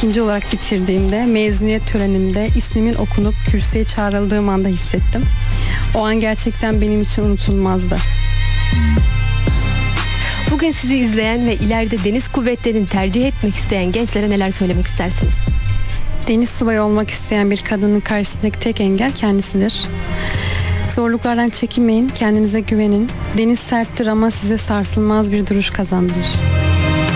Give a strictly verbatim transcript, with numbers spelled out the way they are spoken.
ikinci olarak bitirdiğimde, mezuniyet törenimde ismimin okunup kürsüye çağrıldığım anda hissettim. O an gerçekten benim için unutulmazdı. Bugün sizi izleyen ve ileride deniz kuvvetlerini tercih etmek isteyen gençlere neler söylemek istersiniz? Deniz subayı olmak isteyen bir kadının karşısındaki tek engel kendisidir. Zorluklardan çekinmeyin, kendinize güvenin. Deniz serttir ama size sarsılmaz bir duruş kazandırır.